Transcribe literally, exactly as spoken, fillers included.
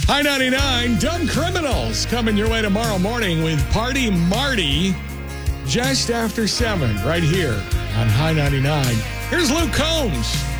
High ninety-nine, Dumb Criminals coming your way tomorrow morning with Party Marty just after seven right here on High ninety-nine. Here's Luke Combs.